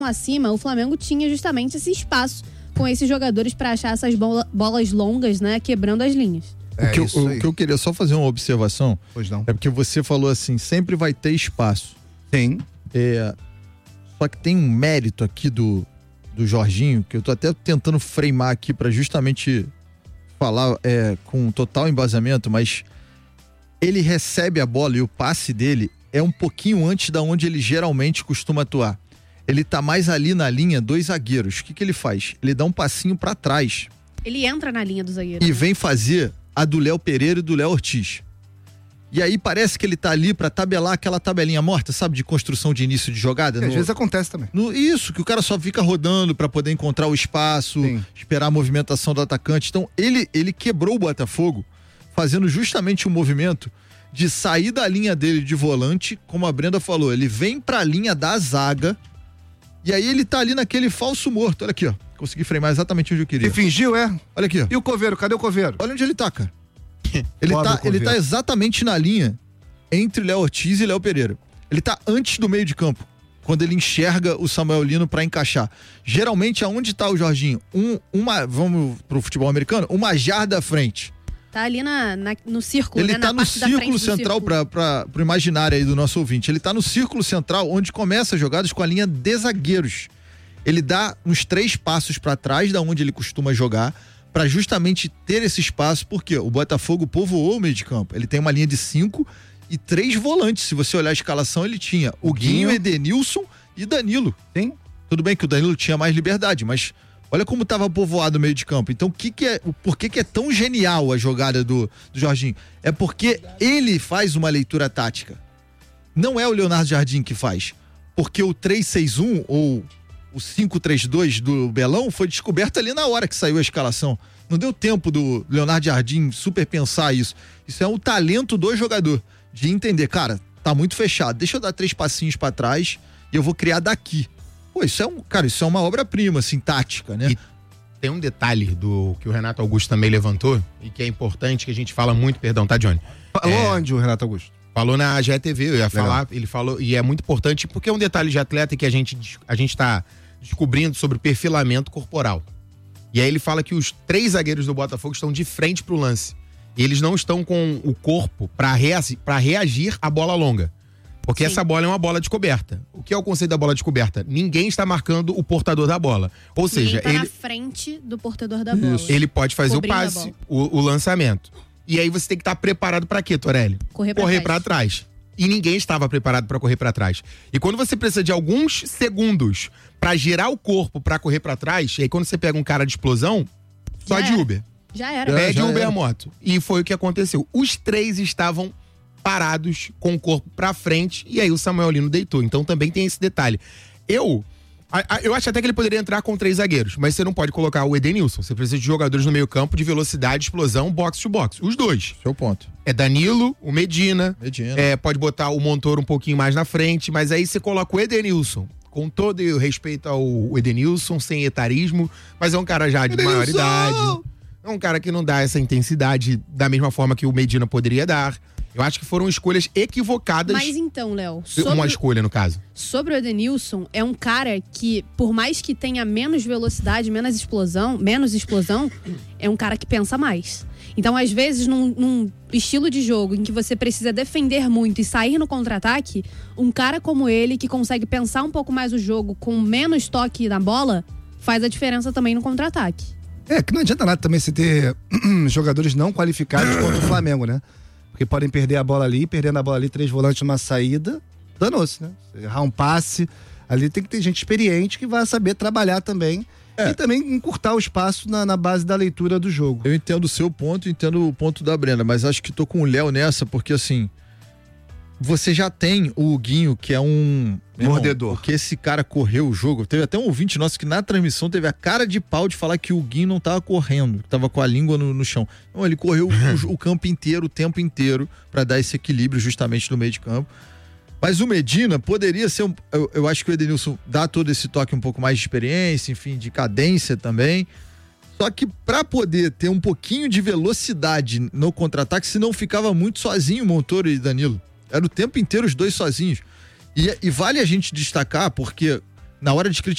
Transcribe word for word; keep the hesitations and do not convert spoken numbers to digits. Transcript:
acima, o Flamengo tinha justamente esse espaço com esses jogadores para achar essas bola, bolas longas, né, quebrando as linhas. É, o, que eu, o que eu queria só fazer uma observação, pois não. É porque você falou assim, sempre vai ter espaço. Sim. É, só que tem um mérito aqui do, do Jorginho, que eu tô até tentando freimar aqui para justamente falar é, com total embasamento, mas ele recebe a bola e o passe dele é um pouquinho antes da onde ele geralmente costuma atuar. Ele tá mais ali na linha dos zagueiros. O que que ele faz? Ele dá um passinho para trás. Ele entra na linha do zagueiro. E né? vem fazer a do Léo Pereira e do Léo Ortiz. E aí parece que ele tá ali pra tabelar aquela tabelinha morta, sabe? De construção de início de jogada. No, às vezes acontece também. No, isso, que o cara só fica rodando pra poder encontrar o espaço, Sim. esperar a movimentação do atacante. Então ele, ele quebrou o Botafogo fazendo justamente o movimento de sair da linha dele de volante, como a Brenda falou, ele vem pra linha da zaga e aí ele tá ali naquele falso morto. Olha aqui, ó. Consegui freimar exatamente onde eu queria. E fingiu, é? Olha aqui, ó. E o Coveiro? Cadê o Coveiro? Olha onde ele tá, cara. Ele tá, ele tá exatamente na linha entre Léo Ortiz e Léo Pereira. Ele tá antes do meio de campo, quando ele enxerga o Samuel Lino pra encaixar. Geralmente, aonde tá o Jorginho? Um, uma, vamos pro futebol americano, uma jarda à frente. Tá ali na, na, no círculo, Ele né? tá na no parte círculo da central círculo. Pra, pra, pro imaginário aí do nosso ouvinte. Ele tá no círculo central, onde começa as jogadas com a linha de zagueiros. Ele dá uns três passos pra trás da onde ele costuma jogar, para justamente ter esse espaço, porque o Botafogo povoou o meio de campo. Ele tem uma linha de cinco e três volantes. Se você olhar a escalação, ele tinha o Guinho, Guinho Edenilson e Danilo. Sim. Tudo bem que o Danilo tinha mais liberdade, mas olha como estava povoado o meio de campo. Então, o que que é, por que que é tão genial a jogada do, do Jorginho? É porque ele faz uma leitura tática. Não é o Leonardo Jardim que faz. Porque o três seis um ou o cinco três dois do Belão foi descoberto ali na hora que saiu a escalação. Não deu tempo do Leonardo Jardim super pensar isso. Isso é um talento do jogador, de entender, cara, tá muito fechado, deixa eu dar três passinhos pra trás e eu vou criar daqui. Pô, isso é um, cara, isso é uma obra-prima, assim, tática, né? E tem um detalhe do que o Renato Augusto também levantou e que é importante, que a gente fala muito, perdão, tá, Johnny? Falou é... onde o Renato Augusto? Falou na G E T V, eu ia Legal. falar, ele falou, e é muito importante porque é um detalhe de atleta que a gente, a gente tá descobrindo sobre perfilamento corporal. E aí ele fala que os três zagueiros do Botafogo estão de frente pro lance. E eles não estão com o corpo pra, reagir, pra reagir à bola longa. Porque Sim. essa bola é uma bola descoberta. O que é o conceito da bola descoberta? Ninguém está marcando o portador da bola. Ou Ninguém seja, tá ele na frente do portador da bola. Ele pode fazer Cobrindo o passe, o, o lançamento. E aí você tem que estar preparado pra quê, Torelli? Correr pra Correr trás. pra trás. E ninguém estava preparado pra correr pra trás. E quando você precisa de alguns segundos pra girar o corpo pra correr pra trás, e aí quando você pega um cara de explosão, só Já de era. Uber. Já era. Pede já Uber era. a moto. E foi o que aconteceu. Os três estavam parados com o corpo pra frente e aí o Samuel Lino deitou. Então também tem esse detalhe. Eu... A, a, eu acho até que ele poderia entrar com três zagueiros, mas você não pode colocar o Edenilson. Você precisa de jogadores no meio campo de velocidade, explosão, box to box. Os dois. Seu ponto. É Danilo, o Medina. Medina. É, pode botar o Montoro um pouquinho mais na frente, mas aí você coloca o Edenilson. Com todo o respeito ao Edenilson, sem etarismo, mas é um cara já de Edenilson! maior idade. É um cara que não dá essa intensidade da mesma forma que o Medina poderia dar. Eu acho que foram escolhas equivocadas. Mas então, Léo, Uma sobre, escolha, no caso. sobre o Edenilson, é um cara que, por mais que tenha menos velocidade, menos explosão, menos explosão, é um cara que pensa mais. Então, às vezes, num, num estilo de jogo em que você precisa defender muito e sair no contra-ataque, um cara como ele, que consegue pensar um pouco mais o jogo com menos toque na bola, faz a diferença também no contra-ataque. É, que não adianta nada também você ter jogadores não qualificados contra o Flamengo, né? Porque podem perder a bola ali, perdendo a bola ali, três volantes numa saída, danou-se, né? Você errar um passe, ali tem que ter gente experiente que vai saber trabalhar também é. e também encurtar o espaço na, na base da leitura do jogo. Eu entendo o seu ponto, entendo o ponto da Brenda, mas acho que tô com o Léo nessa, porque assim, você já tem o Guinho, que é um mordedor. Porque esse cara correu o jogo. Teve até um ouvinte nosso que na transmissão teve a cara de pau de falar que o Guinho não tava correndo, que tava com a língua no, no chão. Não, ele correu o, o campo inteiro, o tempo inteiro, para dar esse equilíbrio justamente no meio de campo. Mas o Medina poderia ser um, eu, eu acho que o Edenilson dá todo esse toque um pouco mais de experiência, enfim, de cadência também. Só que para poder ter um pouquinho de velocidade no contra-ataque, senão ficava muito sozinho Montoro e Danilo. Era o tempo inteiro os dois sozinhos. E, e vale a gente destacar, porque na hora de criticar